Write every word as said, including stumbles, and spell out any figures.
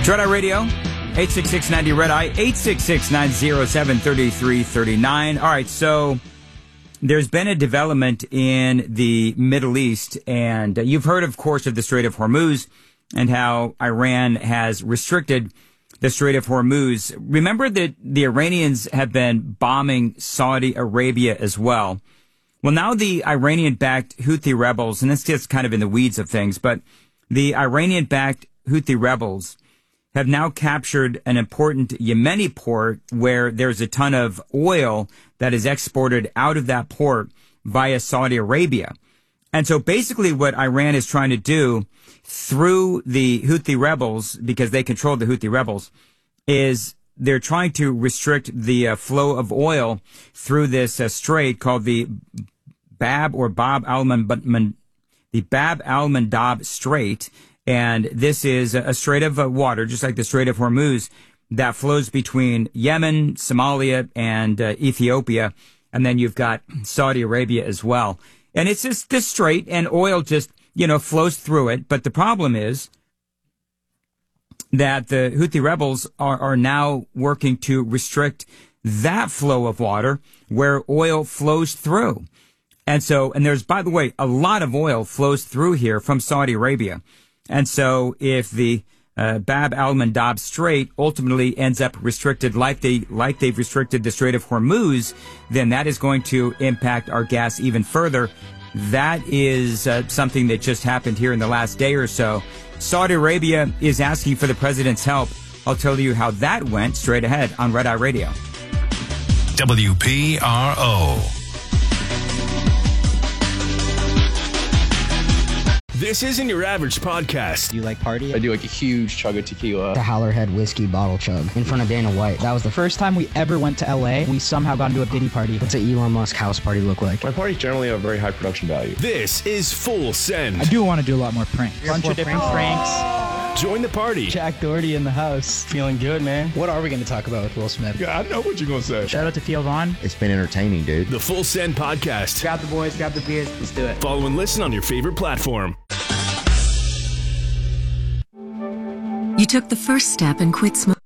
Red Eye Radio, eight six six, ninety Red Eye, eight six six, nine zero seven, three three three nine. All right, so there's been a development in the Middle East, and uh, you've heard, of course, of the Strait of Hormuz and how Iran has restricted the Strait of Hormuz. Remember that the Iranians have been bombing Saudi Arabia as well. Well, now the Iranian-backed Houthi rebels, and this gets kind of in the weeds of things, but the Iranian-backed Houthi rebels have now captured an important Yemeni port where there's a ton of oil that is exported out of that port via Saudi Arabia. And so basically what Iran is trying to do through the Houthi rebels, because they control the Houthi rebels, is they're trying to restrict the uh, flow of oil through this uh, strait called the Bab or Bab al-Mandab, the Bab al-Mandab Strait. And this is a strait of water, just like the Strait of Hormuz, that flows between Yemen, Somalia, and uh, Ethiopia. And then you've got Saudi Arabia as well. And it's just this strait, and oil just, you know, flows through it. But the problem is that the Houthi rebels are, are now working to restrict that flow of water where oil flows through. And so, and there's, by the way, a lot of oil flows through here from Saudi Arabia. And so if the uh, Bab al-Mandab Strait ultimately ends up restricted like they like they've restricted the Strait of Hormuz, then that is going to impact our gas even further. That is uh, something that just happened here in the last day or so. Saudi Arabia is asking for the president's help. I'll tell you how that went straight ahead on Red Eye Radio. W P R O. This isn't your average podcast. Do you like party? I do like a huge chug of tequila. The Howlerhead whiskey bottle chug in front of Dana White. That was the first time we ever went to L A. We somehow got into a Diddy party. What's an Elon Musk house party look like? My parties generally have a very high production value. This is Full Send. I do want to do a lot more pranks. Bunch of different pranks. Join the party. Jack Doherty in the house. Feeling good, man. What are we going to talk about with Will Smith? Yeah, I know what you're going to say. Shout out to Theo Vaughn. It's been entertaining, dude. The Full Send podcast. Grab the boys, grab the beers, let's do it. Follow and listen on your favorite platform. You took the first step and quit smoking.